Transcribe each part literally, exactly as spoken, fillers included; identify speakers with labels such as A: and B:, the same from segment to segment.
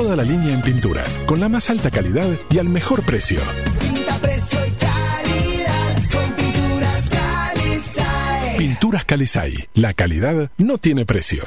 A: toda la línea en pinturas, con la más alta calidad y al mejor precio.
B: Pinta, precio y calidad con Pinturas Calizay.
A: Pinturas Calizay. La calidad no tiene precio.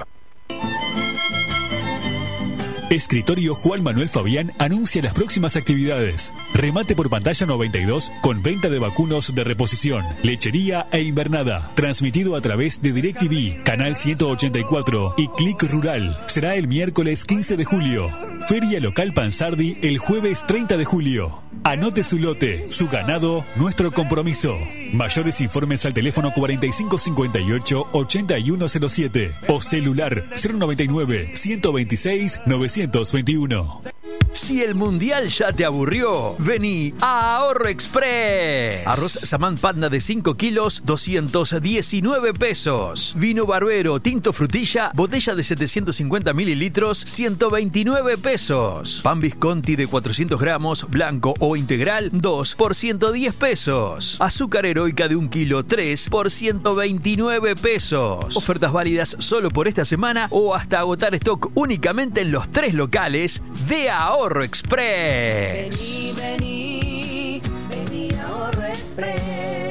C: Escritorio Juan Manuel Fabián anuncia las próximas actividades. Remate por pantalla noventa y dos con venta de vacunos de reposición, lechería e invernada. Transmitido a través de DirecTV, Canal ciento ochenta y cuatro y Click Rural. Será el miércoles quince de julio. Feria Local Pansardi el jueves treinta de julio. Anote su lote, su ganado, nuestro compromiso. Mayores informes al teléfono cuarenta y cinco cincuenta y ocho ochenta y uno cero siete o celular cero noventa y nueve ciento veintiséis novecientos veintiuno.
D: Si el mundial ya te aburrió, vení a Ahorro Express. Arroz Samán Panda de cinco kilos, doscientos diecinueve pesos. Vino Barbero Tinto Frutilla, botella de setecientos cincuenta mililitros, ciento veintinueve pesos. Pan Visconti de cuatrocientos gramos, blanco o integral, dos por ciento diez pesos. Azúcar Heroica de un kilo, tres por ciento veintinueve pesos. Ofertas válidas solo por esta semana o hasta agotar stock únicamente en los tres locales de Ahorro Ahorro Express.
B: Vení, vení, vení a Ahorro Express.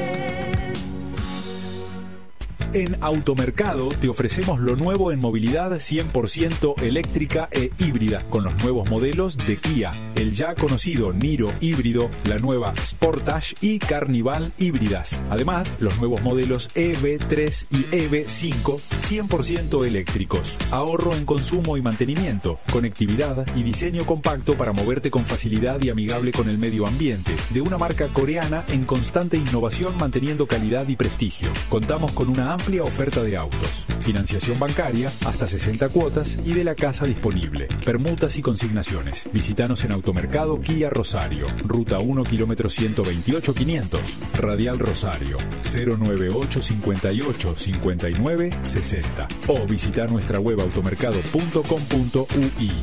E: En Automercado te ofrecemos lo nuevo en movilidad cien por ciento eléctrica e híbrida, con los nuevos modelos de Kia, el ya conocido Niro híbrido, la nueva Sportage y Carnival híbridas. Además, los nuevos modelos E V tres y E V cinco cien por ciento eléctricos. Ahorro en consumo y mantenimiento, conectividad y diseño compacto para moverte con facilidad y amigable con el medio ambiente. De una marca coreana en constante innovación, manteniendo calidad y prestigio. Contamos con una amplia oferta de autos, financiación bancaria hasta sesenta cuotas y de la casa disponible, permutas y consignaciones. Visítanos en Automercado Kia Rosario, Ruta uno, kilómetro ciento veintiocho quinientos, Radial Rosario, cero nueve ocho cincuenta y ocho cincuenta y nueve sesenta, o visita nuestra web automercado punto com punto u i.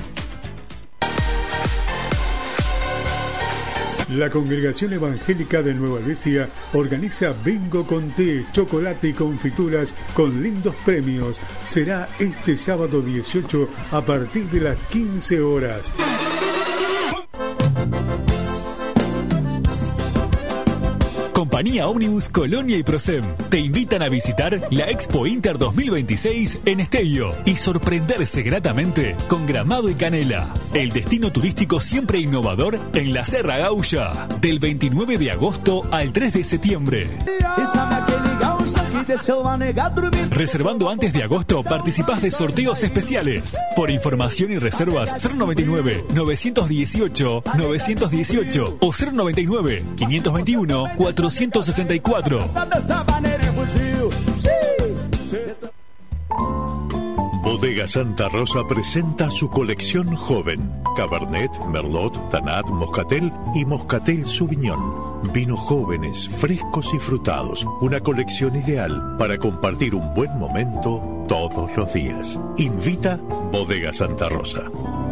F: La Congregación Evangélica de Nueva Albesia organiza Bingo con té, chocolate y confituras con lindos premios. Será este sábado dieciocho a partir de las quince horas.
C: Compañía Omnibus Colonia y Prosem te invitan a visitar la Expo Inter dos mil veintiséis en Esteio y sorprenderse gratamente con Gramado y Canela, el destino turístico siempre innovador en la Serra Gaulla, del veintinueve de agosto al tres de septiembre. Reservando antes de agosto participás de sorteos especiales. Por información y reservas cero noventa y nueve novecientos dieciocho novecientos dieciocho o cero noventa y nueve quinientos veintiuno cuatrocientos sesenta y cuatro.
G: Bodega Santa Rosa presenta su colección joven: Cabernet, Merlot, Tanat, Moscatel y Moscatel Sauvignon. Vinos jóvenes, frescos y frutados. Una colección ideal para compartir un buen momento todos los días. Invita Bodega Santa Rosa.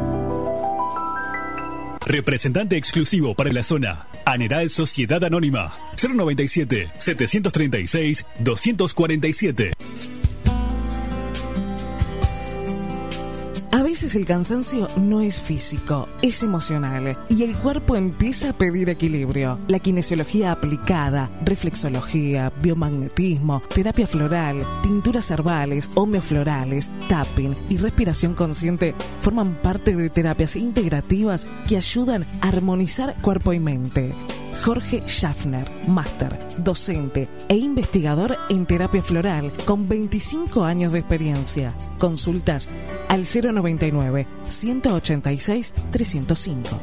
C: Representante exclusivo para la zona. Aneral Sociedad Anónima. cero noventa y siete setecientos treinta y seis doscientos cuarenta y siete.
H: A veces el cansancio no es físico, es emocional y el cuerpo empieza a pedir equilibrio. La kinesiología aplicada, reflexología, biomagnetismo, terapia floral, tinturas herbales, homeoflorales, tapping y respiración consciente forman parte de terapias integrativas que ayudan a armonizar cuerpo y mente. Jorge Schaffner, máster, docente e investigador en terapia floral con veinticinco años de experiencia. Consultas al cero noventa y nueve ciento ochenta y seis trescientos cinco.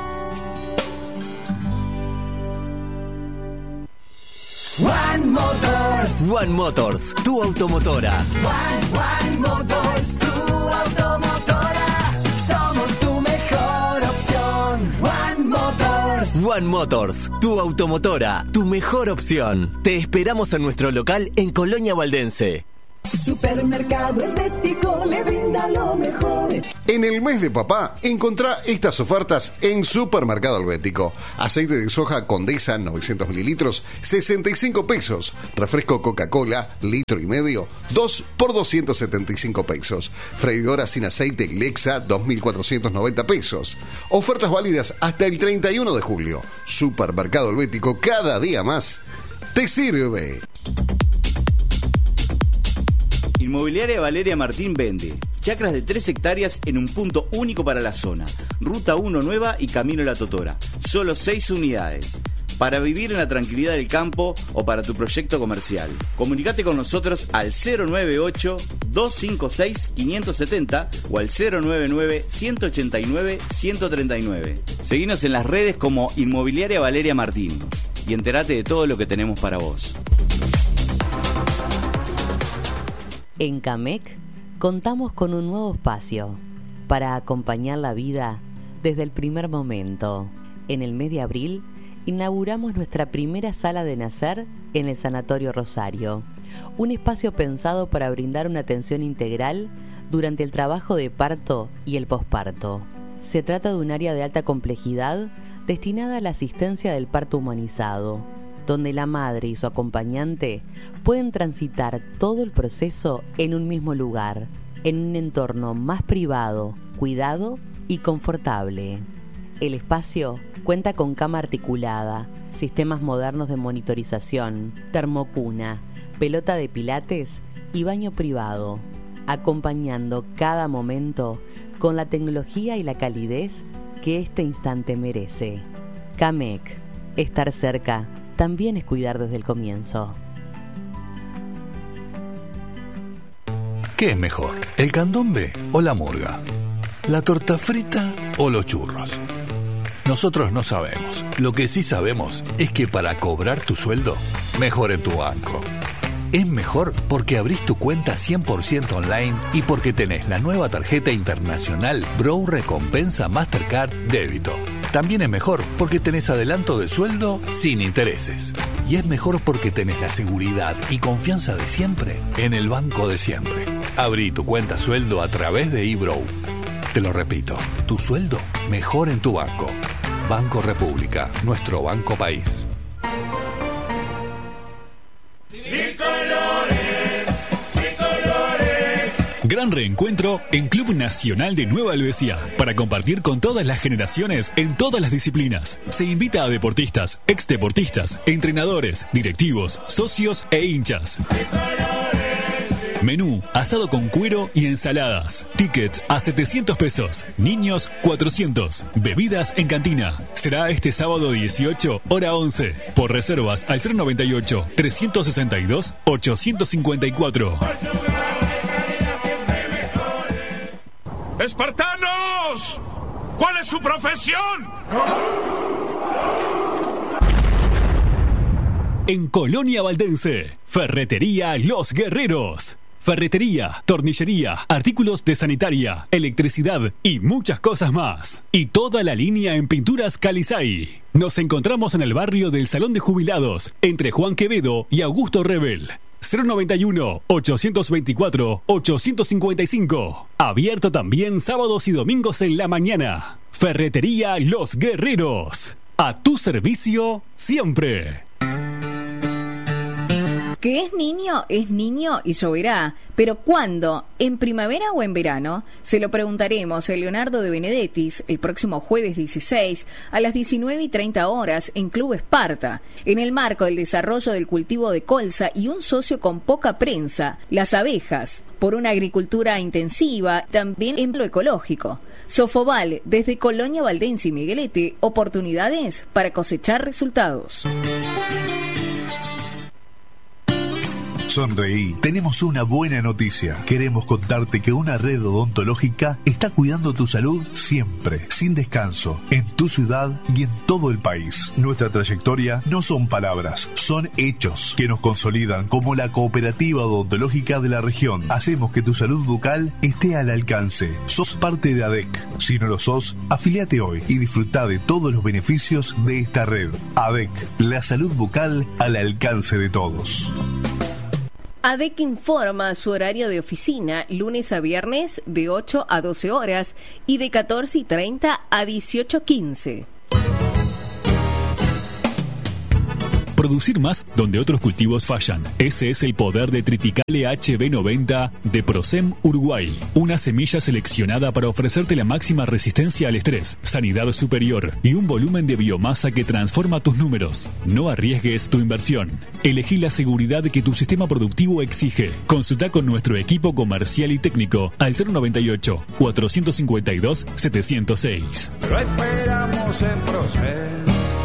B: One Motors.
D: One Motors, tu automotora.
B: One, One Motors, tu automotora. Somos tu mejor opción. One Motors.
D: One Motors, tu automotora, tu mejor opción. Te esperamos en nuestro local en Colonia Valdense.
B: Supermercado Helvético le brinda lo mejor.
I: En el mes de papá, encontrá estas ofertas en Supermercado Helvético. Aceite de soja Condesa novecientos mililitros, sesenta y cinco pesos. Refresco Coca-Cola, litro y medio, dos por doscientos setenta y cinco pesos. Freidora sin aceite Lexa, dos mil cuatrocientos noventa pesos. Ofertas válidas hasta el treinta y uno de julio. Supermercado Helvético, cada día más te sirve.
J: Inmobiliaria Valeria Martín vende chacras de tres hectáreas en un punto único para la zona. Ruta uno Nueva y Camino La Totora. Solo seis unidades. Para vivir en la tranquilidad del campo o para tu proyecto comercial. Comunicate con nosotros al cero nueve ocho, dos cinco seis, cinco siete cero o al cero nueve nueve, uno ocho nueve, uno tres nueve. Seguinos en las redes como Inmobiliaria Valeria Martín y entérate de todo lo que tenemos para vos.
K: En Camec contamos con un nuevo espacio para acompañar la vida desde el primer momento. En el mes de abril inauguramos nuestra primera sala de nacer en el Sanatorio Rosario, un espacio pensado para brindar una atención integral durante el trabajo de parto y el posparto. Se trata de un área de alta complejidad destinada a la asistencia del parto humanizado, donde la madre y su acompañante pueden transitar todo el proceso en un mismo lugar, en un entorno más privado, cuidado y confortable. El espacio cuenta con cama articulada, sistemas modernos de monitorización, termocuna, pelota de pilates y baño privado, acompañando cada momento con la tecnología y la calidez que este instante merece. Camec, estar cerca también es cuidar desde el comienzo.
L: ¿Qué es mejor, el candombe o la murga? ¿La torta frita o los churros? Nosotros no sabemos. Lo que sí sabemos es que para cobrar tu sueldo, mejor en tu banco. Es mejor porque abrís tu cuenta cien por ciento online y porque tenés la nueva tarjeta internacional Bro Recompensa Mastercard Débito. También es mejor porque tenés adelanto de sueldo sin intereses. Y es mejor porque tenés la seguridad y confianza de siempre en el banco de siempre. Abrí tu cuenta sueldo a través de eBrow. Te lo repito, tu sueldo mejor en tu banco. Banco República, nuestro banco país.
C: Gran reencuentro en Club Nacional de Nueva Helvecia para compartir con todas las generaciones en todas las disciplinas. Se invita a deportistas, exdeportistas, entrenadores, directivos, socios e hinchas. Menú, asado con cuero y ensaladas. Ticket a setecientos pesos. Niños, cuatrocientos. Bebidas en cantina. Será este sábado dieciocho, hora once. Por reservas al cero noventa y ocho, trescientos sesenta y dos, ochocientos cincuenta y cuatro.
M: ¡Espartanos! ¿Cuál es su profesión?
C: En Colonia Valdense, Ferretería Los Guerreros. Ferretería, tornillería, artículos de sanitaria, electricidad y muchas cosas más. Y toda la línea en pinturas Calizay. Nos encontramos en el barrio del Salón de Jubilados, entre Juan Quevedo y Augusto Rebel. cero noventa y uno, ochocientos veinticuatro, ochocientos cincuenta y cinco. Abierto también sábados y domingos en la mañana. Ferretería Los Guerreros. A tu servicio siempre.
N: Que es niño, es niño y lloverá. Pero ¿cuándo? ¿En primavera o en verano? Se lo preguntaremos a Leonardo de Benedettis el próximo jueves dieciséis a las diecinueve y treinta horas en Club Esparta, en el marco del desarrollo del cultivo de colza y un socio con poca prensa, las abejas, por una agricultura intensiva, también en lo ecológico. Sofoval, desde Colonia Valdense y Miguelete, oportunidades para cosechar resultados.
O: Sonreí, tenemos una buena noticia. Queremos contarte que una red odontológica está cuidando tu salud siempre, sin descanso, en tu ciudad y en todo el país. Nuestra trayectoria no son palabras, son hechos que nos consolidan como la cooperativa odontológica de la región. Hacemos que tu salud bucal esté al alcance. Sos parte de A D E C. Si no lo sos, afiliate hoy y disfruta de todos los beneficios de esta red. A D E C, la salud bucal al alcance de todos.
N: A D E C informa su horario de oficina lunes a viernes de ocho a doce horas y de catorce y treinta a dieciocho quince.
C: Producir más donde otros cultivos fallan. Ese es el poder de Triticale H B noventa de Procem Uruguay. Una semilla seleccionada para ofrecerte la máxima resistencia al estrés, sanidad superior y un volumen de biomasa que transforma tus números. No arriesgues tu inversión. Elegí la seguridad que tu sistema productivo exige. Consulta con nuestro equipo comercial y técnico al cero noventa y ocho, cuatrocientos cincuenta y dos, setecientos seis.
P: Lo esperamos en Procem.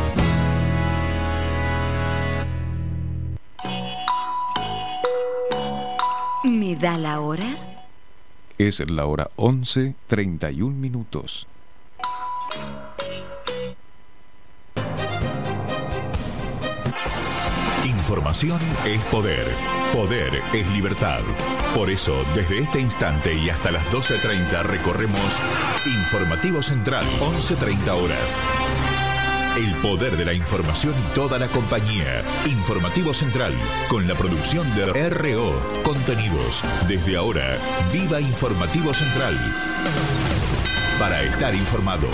Q: ¿Me da la hora?
R: Es la hora once, treinta y un minutos.
S: Información es poder. Poder es libertad. Por eso, desde este instante y hasta las doce treinta recorremos Informativo Central, once treinta horas. El poder de la información y toda la compañía. Informativo Central, con la producción de R O Contenidos. Desde ahora, viva Informativo Central. Para estar informado.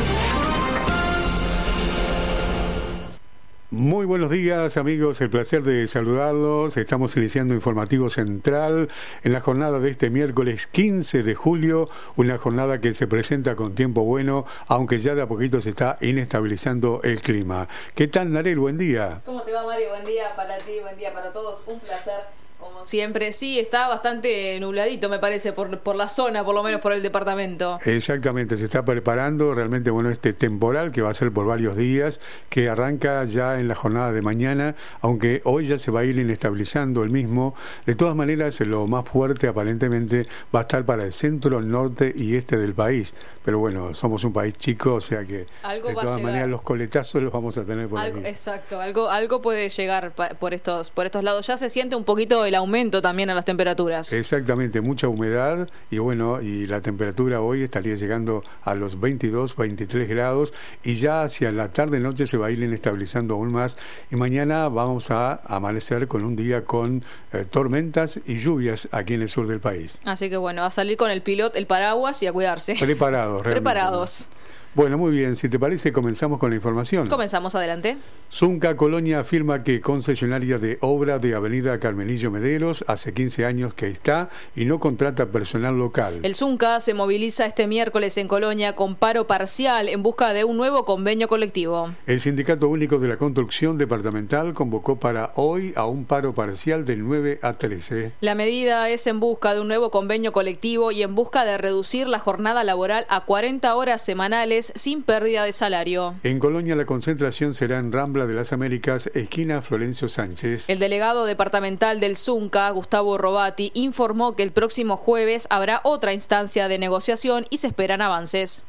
F: Muy buenos días, amigos, el placer de saludarlos. Estamos iniciando Informativo Central en la jornada de este miércoles quince de julio, una jornada que se presenta con tiempo bueno, aunque ya de a poquito se está inestabilizando el clima. ¿Qué tal, Narel? Buen día.
T: ¿Cómo te va, Mario? Buen día para ti, buen día para todos, un placer. Como siempre, sí, está bastante nubladito, me parece, por, por la zona, por lo menos por el departamento.
F: Exactamente, se está preparando realmente bueno este temporal que va a ser por varios días, que arranca ya en la jornada de mañana, aunque hoy ya se va a ir inestabilizando el mismo. De todas maneras, lo más fuerte aparentemente va a estar para el centro, norte y este del país. Pero bueno, somos un país chico, o sea que
T: algo
F: de todas maneras los coletazos los vamos a tener por
T: algo,
F: aquí.
T: Exacto, algo, algo puede llegar pa, por estos, por estos lados. Ya se siente un poquito el aumento también a las temperaturas.
F: Exactamente, mucha humedad y bueno, y la temperatura hoy estaría llegando a los veintidós, veintitrés grados y ya hacia la tarde-noche se va a ir inestabilizando aún más y mañana vamos a amanecer con un día con eh, tormentas y lluvias aquí en el sur del país.
T: Así que bueno, a salir con el pilot, el paraguas y a cuidarse.
F: Preparados, realmente.
T: Preparados.
F: Bueno, muy bien, si te parece comenzamos con la información.
T: Comenzamos, adelante.
F: Zunca Colonia afirma que concesionaria de obra de Avenida Carmenillo Mederos hace quince años que está y no contrata personal local.
T: El Zunca se moviliza este miércoles en Colonia con paro parcial en busca de un nuevo convenio colectivo.
F: El Sindicato Único de la Construcción Departamental convocó para hoy a un paro parcial del nueve a trece.
T: La medida es en busca de un nuevo convenio colectivo y en busca de reducir la jornada laboral a cuarenta horas semanales sin pérdida de salario.
F: En Colonia la concentración será en Rambla de las Américas, esquina Florencio Sánchez.
T: El delegado departamental del Zunca, Gustavo Robati, informó que el próximo jueves habrá otra instancia de negociación y se esperan avances.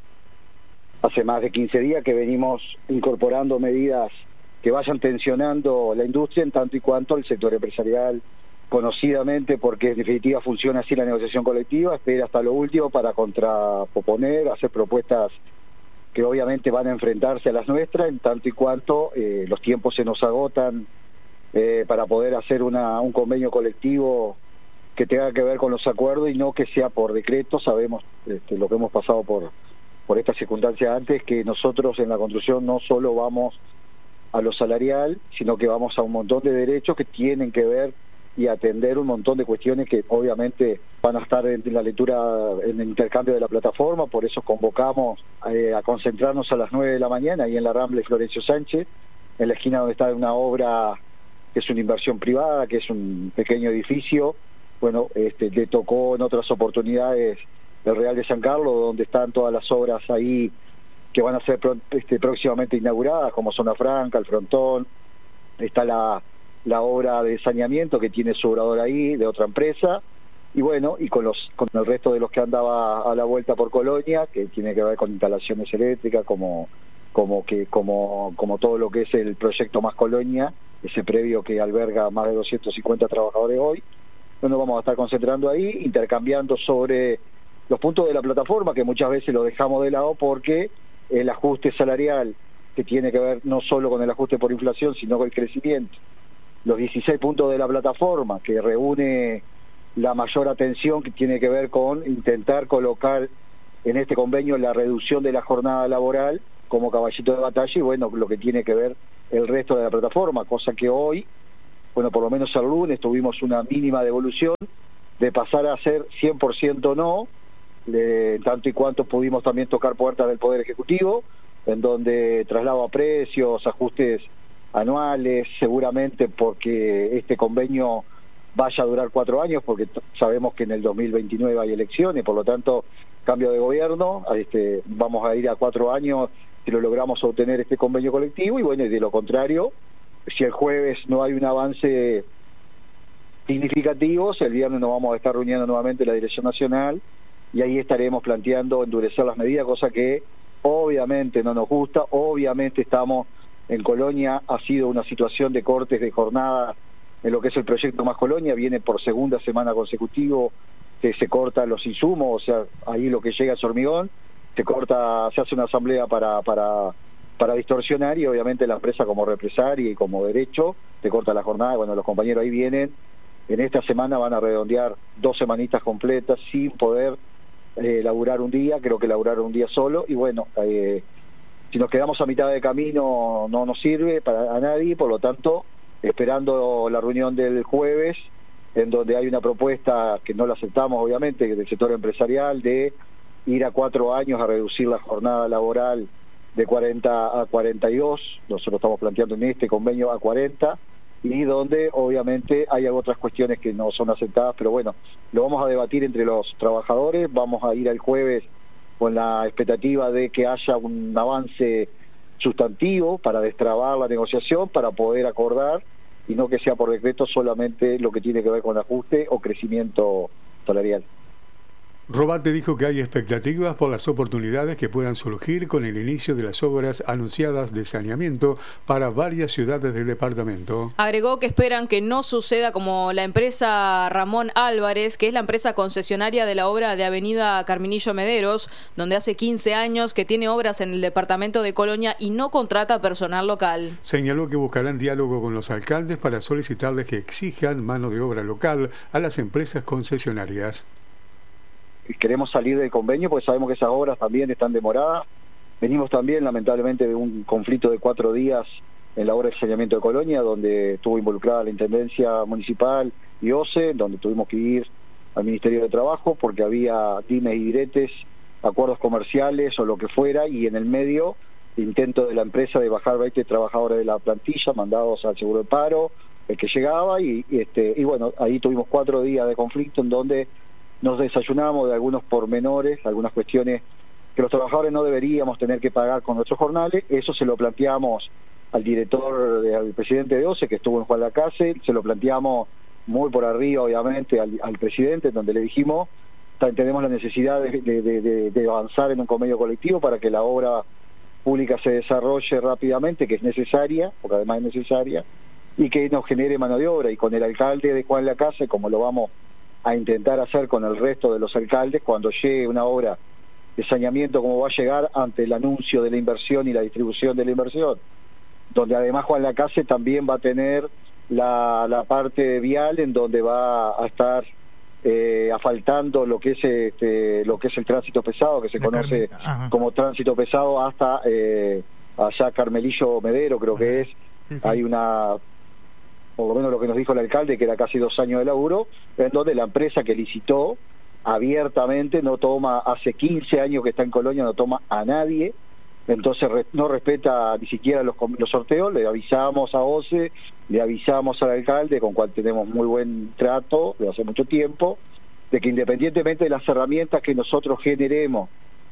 U: Hace más de quince días que venimos incorporando medidas que vayan tensionando la industria en tanto y cuanto el sector empresarial, conocidamente, porque en definitiva funciona así la negociación colectiva, espera hasta lo último para contraponer, hacer propuestas que obviamente van a enfrentarse a las nuestras, en tanto y cuanto eh, los tiempos se nos agotan eh, para poder hacer una, un convenio colectivo que tenga que ver con los acuerdos y no que sea por decreto. Sabemos este, lo que hemos pasado por, por esta circunstancia antes, que nosotros en la construcción no solo vamos a lo salarial, sino que vamos a un montón de derechos que tienen que ver y atender un montón de cuestiones que obviamente van a estar en la lectura, en el intercambio de la plataforma. Por eso convocamos eh, a concentrarnos a las nueve de la mañana ahí en la Rambla y Florencio Sánchez, en la esquina donde está una obra que es una inversión privada, que es un pequeño edificio. Bueno, este, le tocó en otras oportunidades el Real de San Carlos, donde están todas las obras ahí que van a ser este, próximamente inauguradas, como Zona Franca, el Frontón, está la la obra de saneamiento que tiene su obrador ahí, de otra empresa, y bueno, y con los con el resto de los que andaba a la vuelta por Colonia, que tiene que ver con instalaciones eléctricas, como como que como como todo lo que es el proyecto Más Colonia, ese predio que alberga más de doscientos cincuenta trabajadores hoy. Bueno, vamos a estar concentrando ahí, intercambiando sobre los puntos de la plataforma, que muchas veces lo dejamos de lado porque el ajuste salarial, que tiene que ver no solo con el ajuste por inflación, sino con el crecimiento, los dieciséis puntos de la plataforma, que reúne la mayor atención que tiene que ver con intentar colocar en este convenio la reducción de la jornada laboral como caballito de batalla, y bueno, lo que tiene que ver el resto de la plataforma, cosa que hoy, bueno, por lo menos el lunes tuvimos una mínima devolución de pasar a ser cien por ciento no, de, tanto y cuanto pudimos también tocar puertas del Poder Ejecutivo, en donde traslado a precios, ajustes anuales, seguramente porque este convenio vaya a durar cuatro años, porque t- sabemos que en el dos mil veintinueve hay elecciones, por lo tanto, cambio de gobierno, este, vamos a ir a cuatro años si lo logramos obtener este convenio colectivo, y bueno, y de lo contrario, si el jueves no hay un avance significativo, el viernes nos vamos a estar reuniendo nuevamente la Dirección Nacional, y ahí estaremos planteando endurecer las medidas, cosa que obviamente no nos gusta. Obviamente estamos en Colonia, ha sido una situación de cortes de jornada en lo que es el proyecto Más Colonia, viene por segunda semana consecutivo que se cortan los insumos, o sea, ahí lo que llega es hormigón, se corta, se hace una asamblea para para para distorsionar, y obviamente la empresa como represaria y como derecho te corta la jornada. Bueno, los compañeros ahí vienen, en esta semana van a redondear dos semanitas completas sin poder eh, laburar un día, creo que laburaron un día solo, y bueno, eh, si nos quedamos a mitad de camino no nos sirve para a nadie, por lo tanto, esperando la reunión del jueves, en donde hay una propuesta que no la aceptamos obviamente del sector empresarial, de ir a cuatro años a reducir la jornada laboral de cuarenta a cuarenta y dos, nosotros estamos planteando en este convenio a cuarenta, y donde obviamente hay otras cuestiones que no son aceptadas, pero bueno, lo vamos a debatir entre los trabajadores, vamos a ir al jueves con la expectativa de que haya un avance sustantivo para destrabar la negociación, para poder acordar, y no que sea por decreto solamente lo que tiene que ver con ajuste o crecimiento salarial.
F: Robate dijo que hay expectativas por las oportunidades que puedan surgir con el inicio de las obras anunciadas de saneamiento para varias ciudades del departamento.
T: Agregó que esperan que no suceda como la empresa Ramón Álvarez, que es la empresa concesionaria de la obra de Avenida Carminillo Mederos, donde hace quince años que tiene obras en el departamento de Colonia y no contrata personal local.
F: Señaló que buscarán diálogo con los alcaldes para solicitarles que exijan mano de obra local a las empresas concesionarias.
U: Queremos salir del convenio porque sabemos que esas obras también están demoradas. Venimos también, lamentablemente, de un conflicto de cuatro días en la obra de saneamiento de Colonia, donde estuvo involucrada la Intendencia Municipal y O C E, donde tuvimos que ir al Ministerio de Trabajo porque había dimes y diretes, acuerdos comerciales o lo que fuera, y en el medio intento de la empresa de bajar veinte trabajadores de la plantilla mandados al seguro de paro, el que llegaba, y, y este y bueno, ahí tuvimos cuatro días de conflicto en donde nos desayunamos de algunos pormenores, algunas cuestiones que los trabajadores no deberíamos tener que pagar con nuestros jornales. Eso se lo planteamos al director, al presidente de O C E, que estuvo en Juan Lacase, se lo planteamos muy por arriba, obviamente, al, al presidente, donde le dijimos, tenemos la necesidad de, de, de, de avanzar en un convenio colectivo para que la obra pública se desarrolle rápidamente, que es necesaria, porque además es necesaria, y que nos genere mano de obra. Y con el alcalde de Juan Lacase, como lo vamos a intentar hacer con el resto de los alcaldes, cuando llegue una obra de saneamiento como va a llegar ante el anuncio de la inversión y la distribución de la inversión, donde además Juan Lacase también va a tener la, la parte vial, en donde va a estar eh, asfaltando lo que es este, lo que es el tránsito pesado, que se conoce como tránsito pesado, hasta eh, allá Carmelillo Medero, creo que es. Sí, sí. Hay una, por lo menos lo que nos dijo el alcalde, que era casi dos años de laburo, en donde la empresa que licitó abiertamente no toma, hace quince años que está en Colonia, no toma a nadie, entonces re, no respeta ni siquiera los, los sorteos. Le avisamos a O C E, le avisamos al alcalde, con cual tenemos muy buen trato de hace mucho tiempo, de que independientemente de las herramientas que nosotros generemos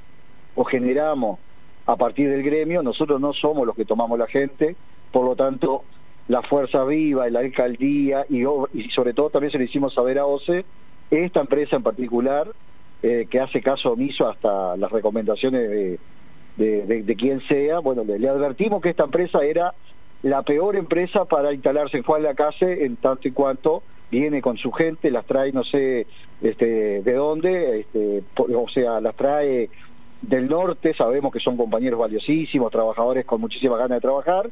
U: o generamos a partir del gremio, nosotros no somos los que tomamos la gente, por lo tanto la Fuerza Viva, la alcaldía y, y sobre todo también se lo hicimos saber a O C E, esta empresa en particular, eh, que hace caso omiso hasta las recomendaciones de, de, de, de quien sea. Bueno, le, le advertimos que esta empresa era la peor empresa para instalarse en Juan Lacase, en tanto y cuanto viene con su gente, las trae no sé este, de dónde, este, o sea, las trae del norte, sabemos que son compañeros valiosísimos, trabajadores con muchísima ganas de trabajar,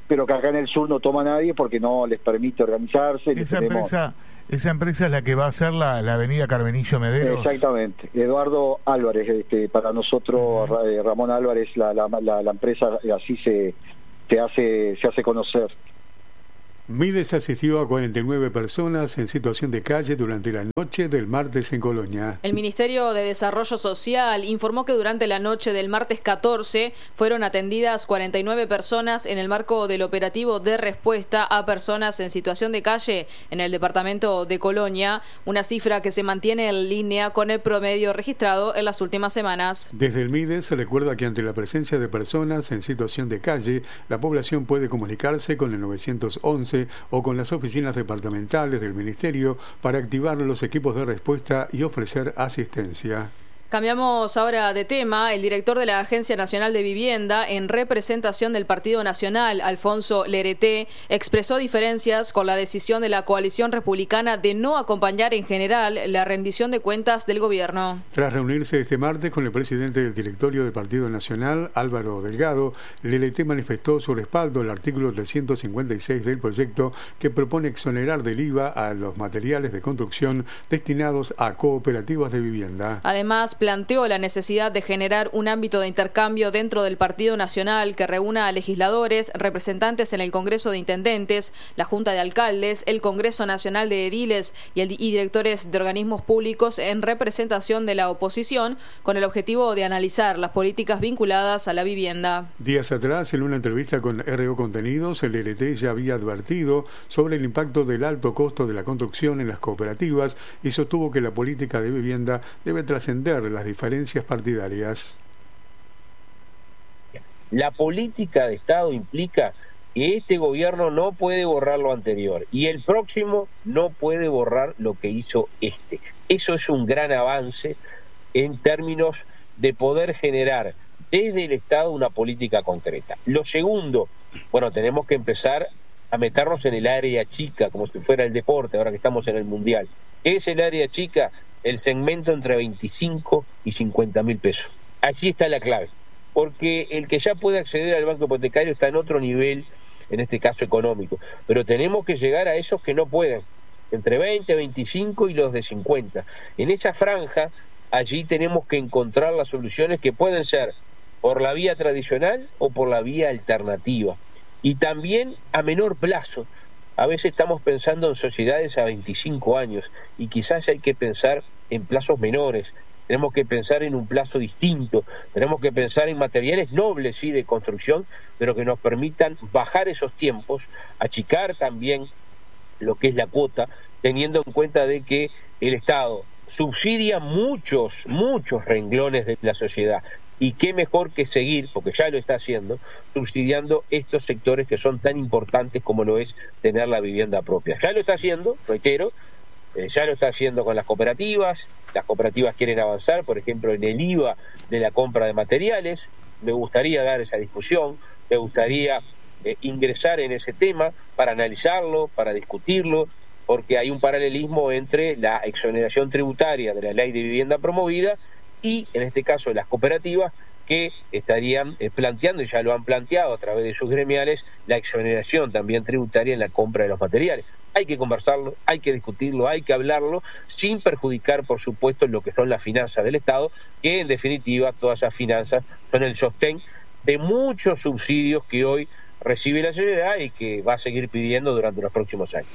U: pero que acá en el sur no toma nadie porque no les permite organizarse.
O: Esa
U: tenemos...
O: empresa esa empresa es la que va a hacer la, la avenida Carmenillo Mederos.
U: Exactamente, Eduardo Álvarez, este, para nosotros uh-huh. Ramón Álvarez, la, la, la, la empresa así se, se hace se hace conocer.
F: Mides asistió a cuarenta y nueve personas en situación de calle durante la noche del martes en Colonia.
T: El Ministerio de Desarrollo Social informó que durante la noche del martes catorce fueron atendidas cuarenta y nueve personas en el marco del operativo de respuesta a personas en situación de calle en el departamento de Colonia, una cifra que se mantiene en línea con el promedio registrado en las últimas semanas.
F: Desde el Mides se recuerda que ante la presencia de personas en situación de calle, la población puede comunicarse con el nueve once o con las oficinas departamentales del Ministerio para activar los equipos de respuesta y ofrecer asistencia.
T: Cambiamos ahora de tema. El director de la Agencia Nacional de Vivienda, en representación del Partido Nacional, Alfonso Lerete, expresó diferencias con la decisión de la coalición republicana de no acompañar en general la rendición de cuentas del gobierno.
F: Tras reunirse este martes con el presidente del directorio del Partido Nacional, Álvaro Delgado, Lerete manifestó su respaldo al artículo trescientos cincuenta y seis del proyecto que propone exonerar del I V A a los materiales de construcción destinados a cooperativas de vivienda.
T: Además, planteó la necesidad de generar un ámbito de intercambio dentro del Partido Nacional que reúna a legisladores, representantes en el Congreso de Intendentes, la Junta de Alcaldes, el Congreso Nacional de Ediles y, el, y directores de organismos públicos en representación de la oposición, con el objetivo de analizar las políticas vinculadas a la vivienda.
F: Días atrás, en una entrevista con R O Contenidos, el L T ya había advertido sobre el impacto del alto costo de la construcción en las cooperativas y sostuvo que la política de vivienda debe trascender las diferencias partidarias.
A: La política de Estado implica que este gobierno no puede borrar lo anterior y el próximo no puede borrar lo que hizo este. Eso es un gran avance en términos de poder generar desde el Estado una política concreta. Lo segundo, bueno, tenemos que empezar a meternos en el área chica, como si fuera el deporte, ahora que estamos en el Mundial. ¿Qué es el área chica? El segmento entre veinticinco y cincuenta mil pesos. Allí está la clave, porque el que ya puede acceder al banco hipotecario está en otro nivel, en este caso económico, pero tenemos que llegar a esos que no pueden, entre veinte, veinticinco y los de cincuenta. En esa franja, allí tenemos que encontrar las soluciones que pueden ser por la vía tradicional o por la vía alternativa, y también a menor plazo. A veces estamos pensando en sociedades a veinticinco años y quizás hay que pensar en plazos menores. Tenemos que pensar en un plazo distinto. Tenemos que pensar en materiales nobles, sí, de construcción, pero que nos permitan bajar esos tiempos, achicar también lo que es la cuota, teniendo en cuenta de que el Estado subsidia muchos, muchos renglones de la sociedad. Y qué mejor que seguir, porque ya lo está haciendo, subsidiando estos sectores que son tan importantes como lo es tener la vivienda propia. Ya lo está haciendo, reitero, eh, ya lo está haciendo con las cooperativas. Las cooperativas quieren avanzar, por ejemplo, en el I V A de la compra de materiales. Me gustaría dar esa discusión, me gustaría eh, ingresar en ese tema para analizarlo, para discutirlo, porque hay un paralelismo entre la exoneración tributaria de la ley de vivienda promovida y, en este caso, las cooperativas que estarían eh, planteando, y ya lo han planteado a través de sus gremiales, la exoneración también tributaria en la compra de los materiales. Hay que conversarlo, hay que discutirlo, hay que hablarlo, sin perjudicar, por supuesto, lo que son las finanzas del Estado, que en definitiva todas esas finanzas son el sostén de muchos subsidios que hoy recibe la sociedad y que va a seguir pidiendo durante los próximos años.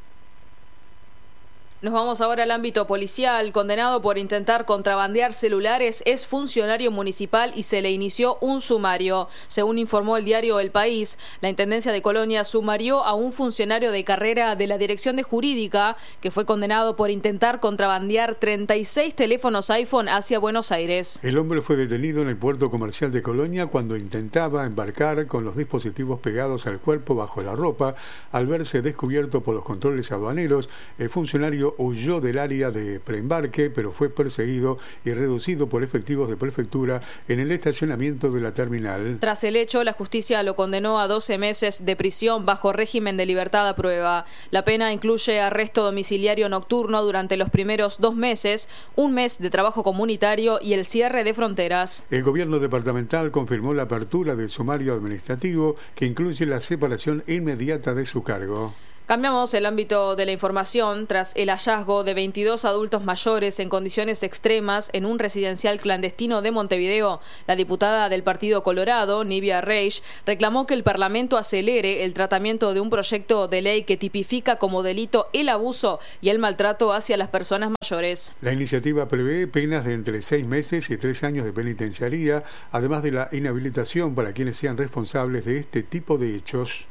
T: Nos vamos ahora al ámbito policial. Condenado por intentar contrabandear celulares, es funcionario municipal y se le inició un sumario. Según informó el diario El País, la Intendencia de Colonia sumarió a un funcionario de carrera de la Dirección de Jurídica que fue condenado por intentar contrabandear treinta y seis teléfonos iPhone hacia Buenos Aires.
F: El hombre fue detenido en el puerto comercial de Colonia cuando intentaba embarcar con los dispositivos pegados al cuerpo bajo la ropa. Al verse descubierto por los controles aduaneros, el funcionario sujeto huyó del área de preembarque, pero fue perseguido y reducido por efectivos de prefectura en el estacionamiento de la terminal.
T: Tras el hecho, la justicia lo condenó a doce meses de prisión bajo régimen de libertad a prueba. La pena incluye arresto domiciliario nocturno durante los primeros dos meses, un mes de trabajo comunitario y el cierre de fronteras.
F: El gobierno departamental confirmó la apertura del sumario administrativo que incluye la separación inmediata de su cargo.
T: Cambiamos el ámbito de la información. Tras el hallazgo de veintidós adultos mayores en condiciones extremas en un residencial clandestino de Montevideo, la diputada del Partido Colorado, Nivia Reich, reclamó que el Parlamento acelere el tratamiento de un proyecto de ley que tipifica como delito el abuso y el maltrato hacia las personas mayores.
F: La iniciativa prevé penas de entre seis meses y tres años de penitenciaría, además de la inhabilitación para quienes sean responsables de este tipo de hechos.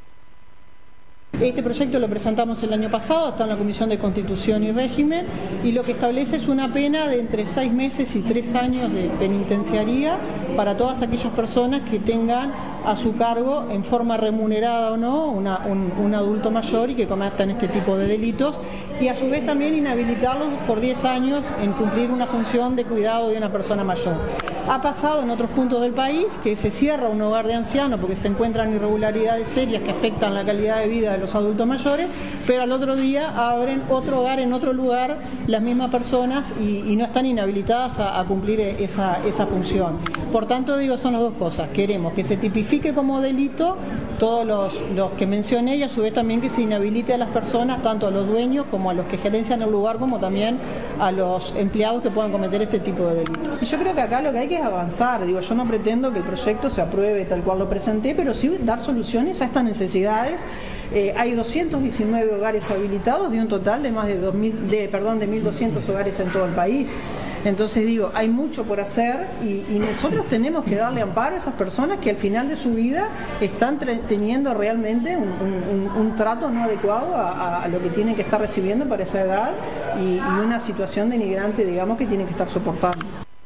E: Este proyecto lo presentamos el año pasado, está en la Comisión de Constitución y Régimen, y lo que establece es una pena de entre seis meses y tres años de penitenciaría para todas aquellas personas que tengan a su cargo, en forma remunerada o no, una, un, un adulto mayor y que cometan este tipo de delitos, y a su vez también inhabilitarlos por diez años en cumplir una función de cuidado de una persona mayor. Ha pasado en otros puntos del país que se cierra un hogar de ancianos porque se encuentran irregularidades serias que afectan la calidad de vida de los adultos mayores, pero al otro día abren otro hogar en otro lugar las mismas personas y, y no están inhabilitadas a, a cumplir esa, esa función. Por tanto, digo, son las dos cosas. Queremos que se tipifique como delito todos los, los que mencioné y a su vez también que se inhabilite a las personas, tanto a los dueños como a los que gerencian el lugar, como también a los empleados que puedan cometer este tipo de delitos. Y yo creo que acá lo que hay que es avanzar. Digo, yo no pretendo que el proyecto se apruebe tal cual lo presenté, pero sí dar soluciones a estas necesidades. Eh, hay doscientos diecinueve hogares habilitados de un total de más de, dos mil, de, perdón, de mil doscientos hogares en todo el país. Entonces digo, hay mucho por hacer y, y nosotros tenemos que darle amparo a esas personas que al final de su vida están teniendo realmente un, un, un trato no adecuado a, a lo que tienen que estar recibiendo para esa edad y, y una situación denigrante, digamos, que tienen que estar soportando.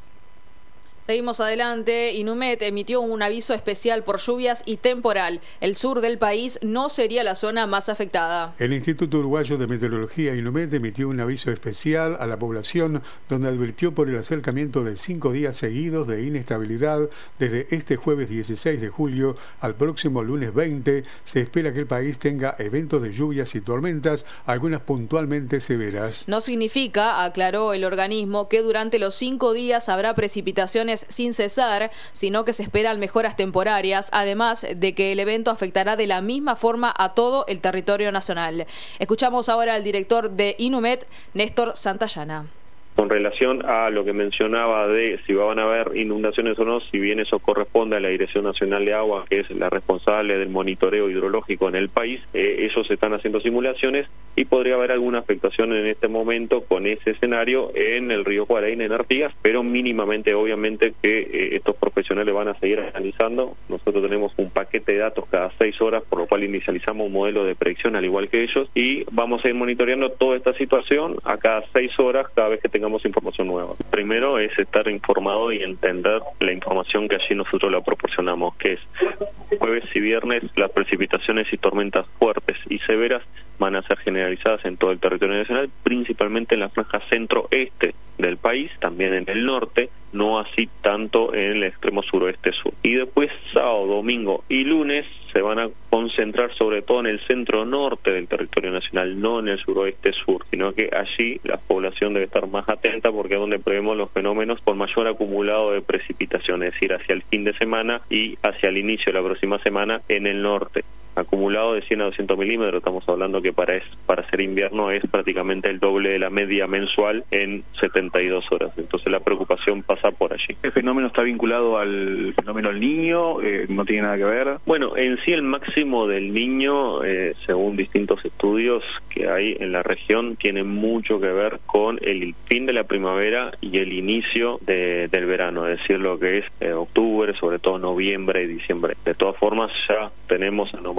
T: Seguimos adelante. Inumet emitió un aviso especial por lluvias y temporal. El sur del país no sería la zona más afectada.
F: El Instituto Uruguayo de Meteorología, Inumet, emitió un aviso especial a la población donde advirtió por el acercamiento de cinco días seguidos de inestabilidad desde este jueves dieciséis de julio al próximo lunes veinte. Se espera que el país tenga eventos de lluvias y tormentas, algunas puntualmente severas.
T: No significa, aclaró el organismo, que durante los cinco días habrá precipitaciones sin cesar, sino que se esperan mejoras temporarias, además de que el evento afectará de la misma forma a todo el territorio nacional. Escuchamos ahora al director de Inumet, Néstor Santayana.
V: Con relación a lo que mencionaba de si van a haber inundaciones o no, si bien eso corresponde a la Dirección Nacional de Agua, que es la responsable del monitoreo hidrológico en el país, eh, ellos están haciendo simulaciones y podría haber alguna afectación en este momento con ese escenario en el río Cuaraín, en Artigas, pero mínimamente, obviamente, que eh, estos profesionales van a seguir analizando. Nosotros tenemos un paquete de datos cada seis horas, por lo cual inicializamos un modelo de predicción al igual que ellos, y vamos a ir monitoreando toda esta situación a cada seis horas, cada vez que tengamos información nueva. Primero es estar informado y entender la información que allí nosotros la proporcionamos, que es jueves y viernes las precipitaciones y tormentas fuertes y severas van a ser generalizadas en todo el territorio nacional, principalmente en la franja centro-este del país, también en el norte, no así tanto en el extremo suroeste-sur. Y después sábado, domingo y lunes se van a concentrar sobre todo en el centro-norte del territorio nacional, no en el suroeste-sur, sino que allí la población debe estar más atenta porque es donde prevemos los fenómenos con mayor acumulado de precipitación, es decir, hacia el fin de semana y hacia el inicio de la próxima semana en el norte. Acumulado de cien a doscientos milímetros, estamos hablando que para, es, para ser invierno es prácticamente el doble de la media mensual en setenta y dos horas. Entonces la preocupación pasa por allí.
W: ¿El fenómeno está vinculado al fenómeno del Niño? Eh, ¿No tiene nada que ver?
V: Bueno, en sí el máximo del Niño, eh, según distintos estudios que hay en la región, tiene mucho que ver con el fin de la primavera y el inicio de, del verano, es decir, lo que es eh, octubre, sobre todo noviembre y diciembre. De todas formas, ya tenemos anomalías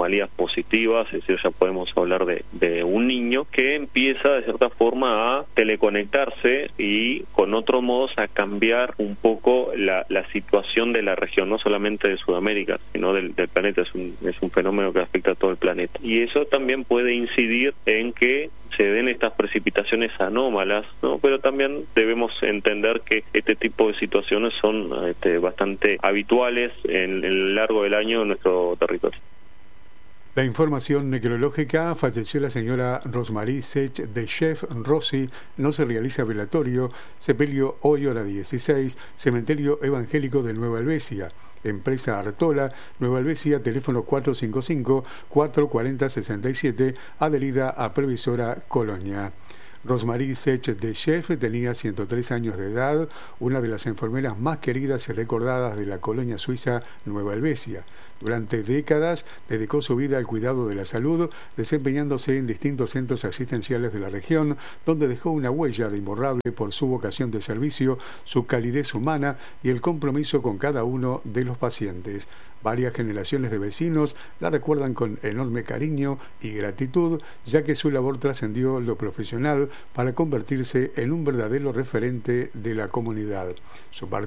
V: anomalías positivas, es decir, ya podemos hablar de, de un niño que empieza de cierta forma a teleconectarse y con otros modos a cambiar un poco la, la situación de la región, no solamente de Sudamérica, sino del, del planeta. Es un, es un fenómeno que afecta a todo el planeta. Y eso también puede incidir en que se den estas precipitaciones anómalas, ¿no? Pero también debemos entender que este tipo de situaciones son este, bastante habituales en, en el largo del año en nuestro territorio.
F: La información necrológica: falleció la señora Rosmarie Sech de Chef Rossi, no se realiza velatorio, sepelio hoy hora dieciséis, cementerio evangélico de Nueva Helvecia. Empresa Artola, Nueva Helvecia, teléfono cuatro cinco cinco, cuatro cuatro cero, seis siete, adherida a Previsora Colonia. Rosmarie Sech de Chef tenía ciento tres años de edad, una de las enfermeras más queridas y recordadas de la colonia suiza Nueva Helvecia. Durante décadas dedicó su vida al cuidado de la salud, desempeñándose en distintos centros asistenciales de la región, donde dejó una huella de imborrable por su vocación de servicio, su calidez humana y el compromiso con cada uno de los pacientes. Varias generaciones de vecinos la recuerdan con enorme cariño y gratitud, ya que su labor trascendió lo profesional para convertirse en un verdadero referente de la comunidad. Su